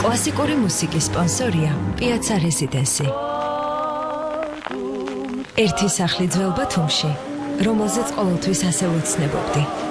კლასიკური მუსიკის სპონსორია პიაცა რეზიდენსი. ერთი სახლი ძველ ბათუმში, რომელზეც ყოველთვის ასე ვეცნებობდი.